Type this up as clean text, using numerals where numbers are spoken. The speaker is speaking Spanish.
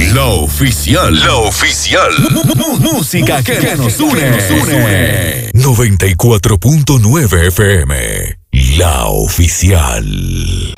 La oficial. La oficial. Música que nos une. 94.9 FM. La oficial.